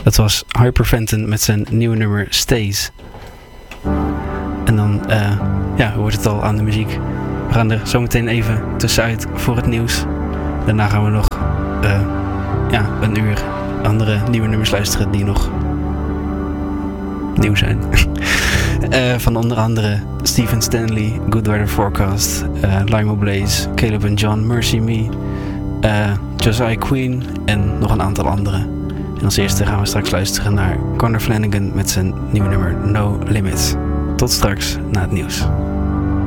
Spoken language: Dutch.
Dat was Hyperventon met zijn nieuwe nummer Stays. En dan hoort het al aan de muziek. We gaan er zometeen even tussenuit voor het nieuws. Daarna gaan we nog een uur andere nieuwe nummers luisteren die nog nieuw zijn. Van onder andere Stephen Stanley, Good Weather Forecast, Limo Blaze, Caleb and John, Mercy Me, Josiah Queen en nog een aantal andere. En als eerste gaan we straks luisteren naar Conor Flanagan met zijn nieuwe nummer No Limits. Tot straks na het nieuws.